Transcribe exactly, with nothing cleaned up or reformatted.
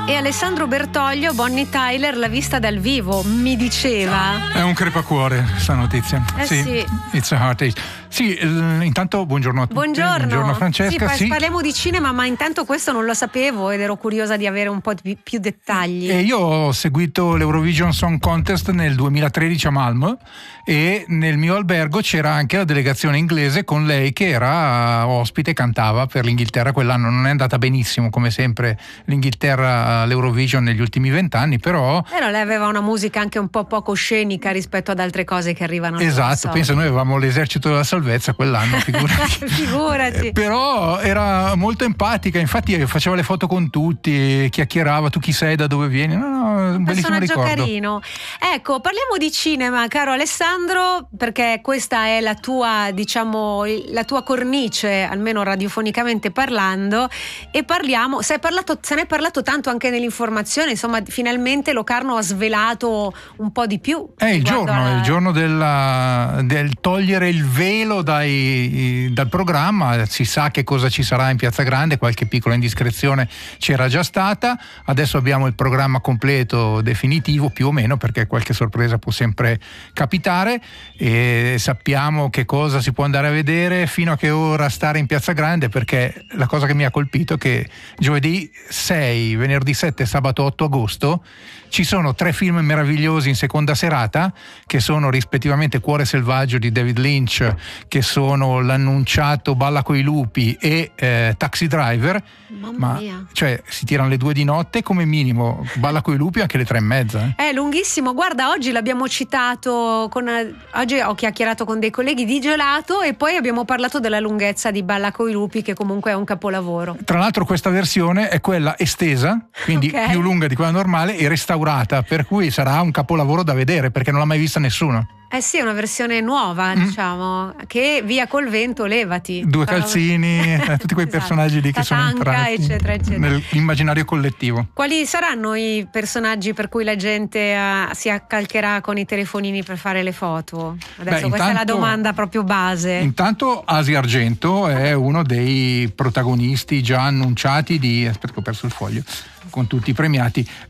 E Alessandro Bertoglio, Bonnie Tyler, l'ha vista dal vivo, mi diceva. È un crepacuore sta notizia. Eh sì, sì. It's a heartache. Sì, intanto buongiorno a tutti. Buongiorno. Buongiorno Francesca. Sì, sì. Parliamo di cinema, ma intanto questo non lo sapevo ed ero curiosa di avere un po' di più dettagli. E io ho seguito l'Eurovision Song Contest nel duemilatredici a Malmö e nel mio albergo c'era anche la delegazione inglese con lei che era ospite e cantava per l'Inghilterra quell'anno. Non è andata benissimo come sempre l'Inghilterra all'Eurovision negli ultimi vent'anni, però... Però lei aveva una musica anche un po' poco scenica rispetto ad altre cose che arrivano. Esatto, penso noi avevamo l'esercito della salvezza quell'anno, figurati. Figurati. Eh, però era molto empatica, infatti faceva le foto con tutti, chiacchierava, tu chi sei, da dove vieni, no, no, un, un bellissimo ricordo. Carino. Ecco, parliamo di cinema, caro Alessandro, perché questa è la tua, diciamo, la tua cornice, almeno radiofonicamente parlando, e parliamo, se, parlato, se ne è parlato tanto anche nell'informazione, insomma, finalmente Locarno ha svelato un po' di più. È il giorno, alla... è il giorno della, del togliere il velo dai, dal programma, si sa che cosa ci sarà in Piazza Grande, qualche piccola indiscrezione c'era già stata, adesso abbiamo il programma completo definitivo più o meno, perché qualche sorpresa può sempre capitare, e sappiamo che cosa si può andare a vedere, fino a che ora stare in Piazza Grande, perché la cosa che mi ha colpito è che giovedì sei, venerdì sette e sabato otto agosto ci sono tre film meravigliosi in seconda serata, che sono rispettivamente Cuore selvaggio di David Lynch, che sono l'annunciato Balla coi lupi e eh, Taxi Driver. Mamma ma mia. Cioè si tirano le due di notte come minimo, Balla coi lupi anche le tre e mezza. Eh. È lunghissimo, guarda, oggi l'abbiamo citato con, oggi ho chiacchierato con dei colleghi di Gelato e poi abbiamo parlato della lunghezza di Balla coi lupi, che comunque è un capolavoro. Tra l'altro questa versione è quella estesa, quindi okay. più lunga di quella normale e restaurata, per cui sarà un capolavoro da vedere, perché non l'ha mai vista nessuno. Eh sì, è una versione nuova, mm. diciamo, che via col vento levati. Due calzini, eh, tutti quei esatto. personaggi lì che Tatanka, sono entrati eccetera, eccetera. nell'immaginario collettivo. Quali saranno i personaggi per cui la gente uh, si accalcherà con i telefonini per fare le foto? Adesso Beh, questa intanto, è la domanda proprio base. Intanto Asia Argento è uno dei protagonisti già annunciati di... aspetta che ho perso il foglio, con tutti i premiati,